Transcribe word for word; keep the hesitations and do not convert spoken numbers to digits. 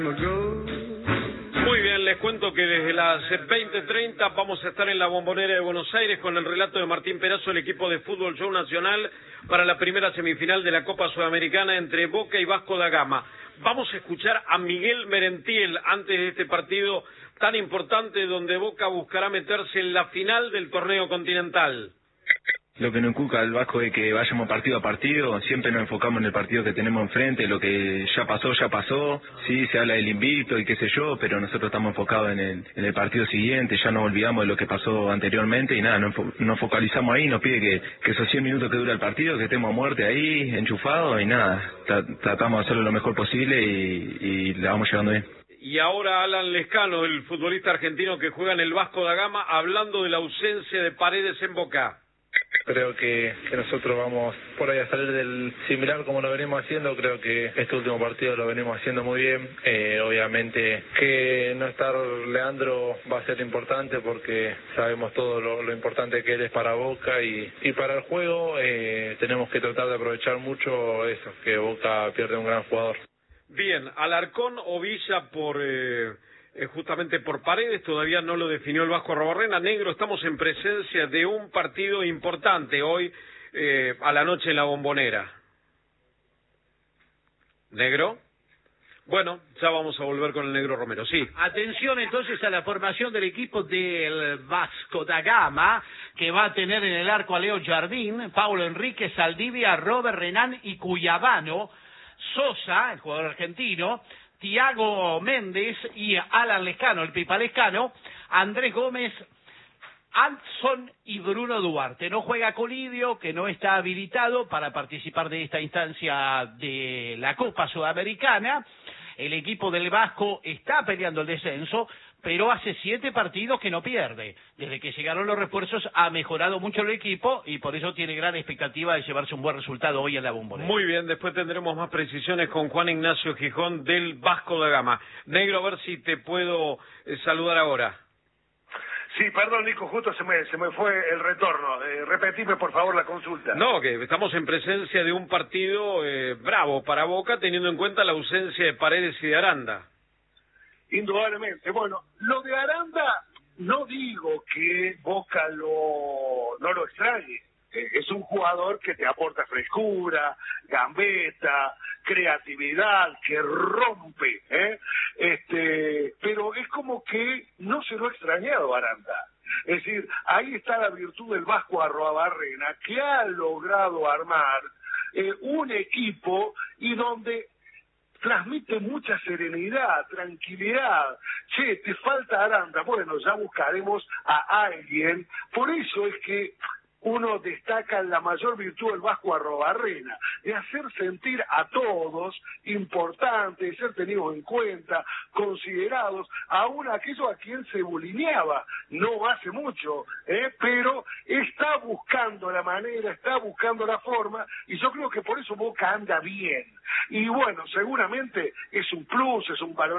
Muy bien, les cuento que desde las veinte treinta vamos a estar en la Bombonera de Buenos Aires con el relato de Martín Perazo, el equipo de fútbol Show Nacional, para la primera semifinal de la Copa Sudamericana entre Boca y Vasco da Gama. Vamos a escuchar a Miguel Merentiel antes de este partido tan importante donde Boca buscará meterse en la final del torneo continental. Lo que nos inculca el Vasco es que vayamos partido a partido, siempre nos enfocamos en el partido que tenemos enfrente, lo que ya pasó, ya pasó, sí, se habla del invicto y qué sé yo, pero nosotros estamos enfocados en el, en el partido siguiente, ya nos olvidamos de lo que pasó anteriormente y nada, nos, nos focalizamos ahí, nos pide que, que esos cien minutos que dura el partido, que estemos a muerte ahí, enchufados y nada, tra tratamos de hacerlo lo mejor posible y, y la vamos llevando bien. Y ahora Alan Lescano, el futbolista argentino que juega en el Vasco da Gama, hablando de la ausencia de Paredes en Boca. Creo que, que nosotros vamos por ahí a salir del similar como lo venimos haciendo. Creo que este último partido lo venimos haciendo muy bien. Eh, obviamente que no estar Leandro va a ser importante porque sabemos todo lo, lo importante que él es para Boca y, y para el juego. Eh, tenemos que tratar de aprovechar mucho eso, que Boca pierde un gran jugador. Bien, Alarcón o Villa por... Eh... Eh, justamente por Paredes, todavía no lo definió el Vasco Arrobarrena. Negro, estamos en presencia de un partido importante hoy eh, a la noche en la Bombonera. Negro. Bueno, ya vamos a volver con el Negro Romero, sí. Atención entonces a la formación del equipo del Vasco da Gama, que va a tener en el arco a Leo Jardín, Paulo Enrique, Saldivia, Robert Renan y Cuyabano, Sosa, el jugador argentino, Tiago Méndez y Alan Lescano, el Pipa Lescano, Andrés Gómez, Adson y Bruno Duarte. No juega Colidio, que no está habilitado para participar de esta instancia de la Copa Sudamericana. El equipo del Vasco está peleando el descenso, pero hace siete partidos que no pierde. Desde que llegaron los refuerzos ha mejorado mucho el equipo y por eso tiene gran expectativa de llevarse un buen resultado hoy en la Bombonera. Muy bien, después tendremos más precisiones con Juan Ignacio Gijón del Vasco da Gama. Negro, a ver si te puedo eh, saludar ahora. Sí, perdón, Nico, justo se me, se me fue el retorno. Eh, repetime, por favor, la consulta. No, que estamos en presencia de un partido eh, bravo para Boca, teniendo en cuenta la ausencia de Paredes y de Aranda. Indudablemente. Bueno, lo de Aranda, no digo que Boca lo no lo extrañe. Eh, es un jugador que te aporta frescura, gambeta, creatividad, que rompe, ¿eh? Este, pero es como que no se lo ha extrañado Aranda. Es decir, ahí está la virtud del Vasco Arrobarrena, que ha logrado armar eh, un equipo y donde transmite mucha serenidad, tranquilidad. Che, te falta Aranda. Bueno, ya buscaremos a alguien. Por eso es que uno destaca la mayor virtud del Vasco Arrobarrena, de hacer sentir a todos importantes, de ser tenidos en cuenta, considerados, aún aquellos a quien se bulineaba no hace mucho, ¿eh? Pero está buscando la manera, está buscando la forma, y yo creo que por eso Boca anda bien. Y bueno, seguramente es un plus, es un valor